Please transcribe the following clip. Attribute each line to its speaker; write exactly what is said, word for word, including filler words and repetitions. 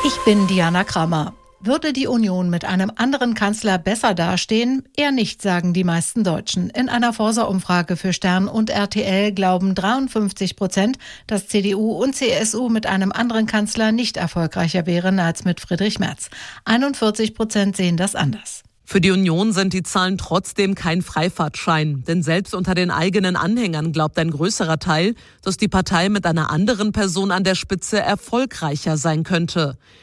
Speaker 1: Ich bin Diana Krammer. Würde die Union mit einem anderen Kanzler besser dastehen? Eher nicht, sagen die meisten Deutschen. In einer Forsa-Umfrage für Stern und R T L glauben dreiundfünfzig Prozent, dass C D U und C S U mit einem anderen Kanzler nicht erfolgreicher wären als mit Friedrich Merz. einundvierzig Prozent sehen das anders.
Speaker 2: Für die Union sind die Zahlen trotzdem kein Freifahrtschein. Denn selbst unter den eigenen Anhängern glaubt ein größerer Teil, dass die Partei mit einer anderen Person an der Spitze erfolgreicher sein könnte.